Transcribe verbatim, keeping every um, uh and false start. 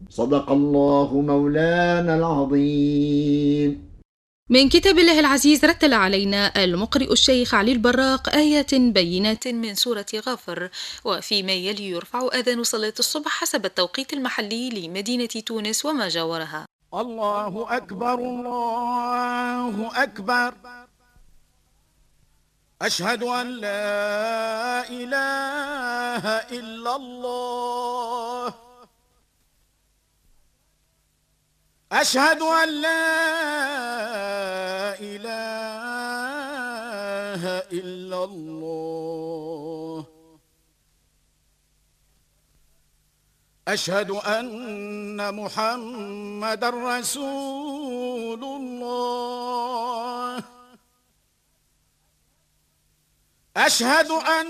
صدق الله مولانا العظيم. من كتاب الله العزيز رتل علينا المقرئ الشيخ علي البراق آيات بينات من سورة غافر. وفيما يلي يرفع أذان صلاة الصبح حسب التوقيت المحلي لمدينة تونس وما جاورها. الله أكبر الله أكبر، أشهد أن لا إله إلا الله، أشهد أن لا إله إلا الله، أشهد أن محمد رسول الله، أشهد أن